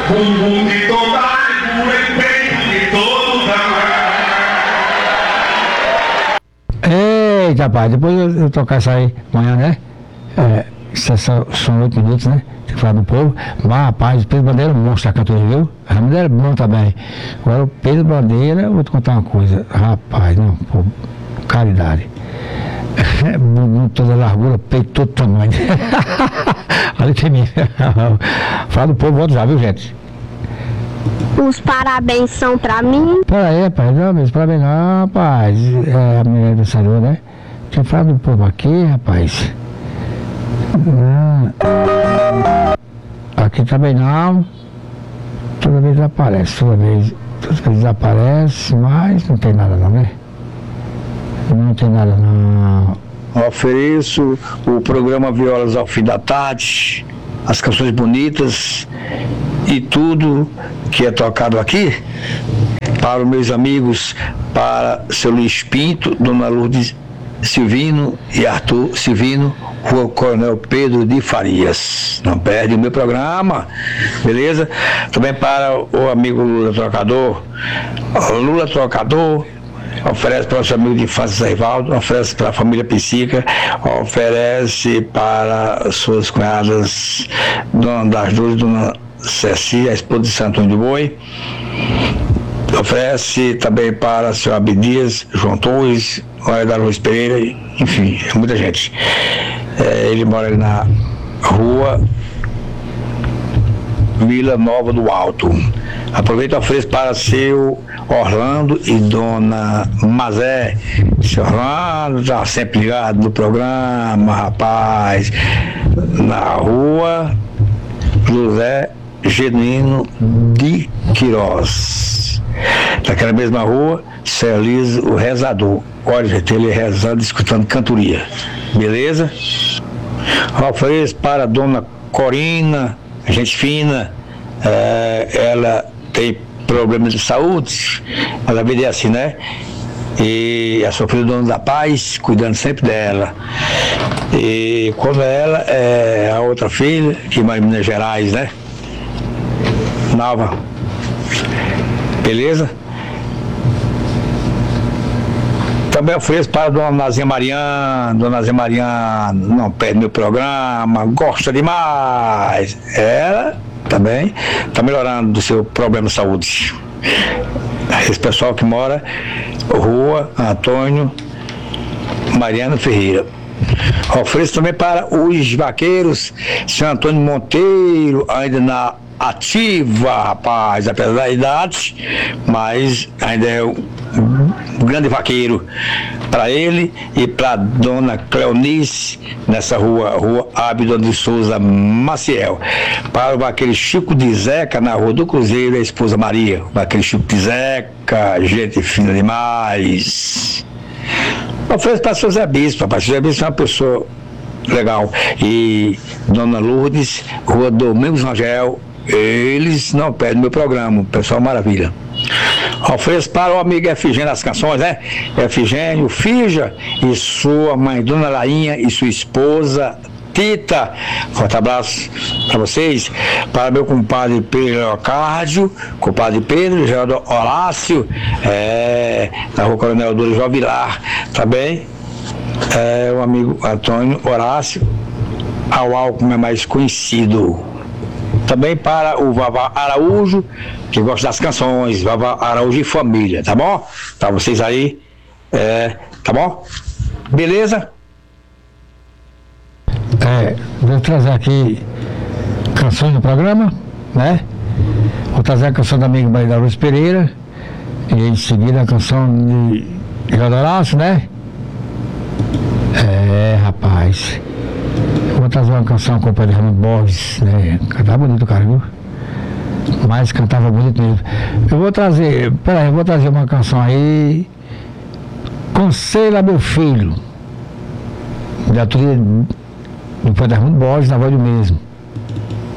Bumbum de toda figura e peito de todo tamanho. Eita, rapaz, depois eu tocar isso aí amanhã, né? São 8 minutos, né? Tem que falar do povo. Mas, rapaz, o Pedro Bandeira mostra a cantora, viu? A mulher é bom também. Agora, o Pedro Bandeira, eu vou te contar uma coisa. Rapaz, não, pô, caridade. Toda largura, peito, todo tamanho. Olha que mim. Fala do povo, volta já, viu, gente? Os parabéns são pra mim. Peraí, rapaz, não, meus parabéns não, rapaz. É a minha aniversário, né? Deixa eu falar do povo aqui, rapaz. Aqui também não. Toda vez aparece, toda vez desaparece, mas não tem nada não, né? Não tem nada não. Ofereço o programa Violas ao Fim da Tarde, as canções bonitas e tudo que é tocado aqui para os meus amigos, para seu Luiz Pinto, Dona Lourdes Silvino e Arthur Silvino, Rua Coronel Pedro de Farias. Não perde o meu programa, beleza? Também para o amigo Lula Trocador. Lula Trocador oferece para o seu amigo de infância Zé-Ivaldo, oferece para a família Psica, oferece para suas cunhadas, Dona das Dores, Dona Ceci, a esposa de Santo Antônio de Boi. Oferece também para o seu Abdias, João Torres, Olha da Luz Pereira, enfim, é muita gente. Ele mora ali na rua Vila Nova do Alto. Aproveito e ofereço para seu Orlando e Dona Mazé. Seu Orlando está sempre ligado no programa, rapaz. Na rua José Genuíno de Queiroz. Naquela mesma rua, Celise, o rezador. Olha, gente, ele rezando, escutando cantoria. Beleza? Ofereço para a Dona Corina, gente fina. Ela tem problemas de saúde, mas a vida é assim, né? E a sua filha, Dona da Paz, cuidando sempre dela. E quando ela é a outra filha, que mora em Minas Gerais, né? Nova. Beleza? Também ofereço para a Dona Nazinha Mariana. Dona Nazinha Mariana não perde meu programa, gosta demais. Ela também está melhorando do seu problema de saúde. Esse pessoal que mora Rua Antônio Mariano Ferreira. Ofereço também para os vaqueiros, São Antônio Monteiro, ainda na ativa, rapaz, apesar da idade, mas ainda é um grande vaqueiro. Para ele e para Dona Cleonice, nessa rua Abdon de Souza Maciel. Para o vaqueiro Chico de Zeca, na Rua do Cruzeiro, a esposa Maria. O vaqueiro Chico de Zeca, gente fina demais. Ofereço para o seu Zé Bispo, rapaz. O Zé Bispo é uma pessoa legal. E Dona Lourdes, Rua Domingos Rangel, eles não perdem meu programa, pessoal maravilha. Ofereço para o amigo Efigênio das Canções, né? Efigênio, Fija e sua mãe, Dona Lainha, e sua esposa, Tita. Forte abraço para vocês. Para meu compadre Pedro Leocárdio, compadre Pedro, Geraldo Horácio, na Rua Coronel Dores Vilar, também. O amigo Antônio Horácio, Aual, como é mais conhecido. Também para o Vavá Araújo, que gosta das canções, Vavá Araújo e família, tá bom? Para vocês aí, tá bom? Beleza? Vou trazer aqui canções do programa, né? Vou trazer a canção da amiga Maria da Luz Pereira, e em seguida a canção de Geraldo Horácio, né? Rapaz. Vou trazer uma canção com o Padre Ramon Borges, né? Cantava bonito o cara, viu? Mas cantava bonito mesmo. Eu vou trazer uma canção aí. Conselha meu filho. De autoria do Padre Ramon Borges, na voz do mesmo.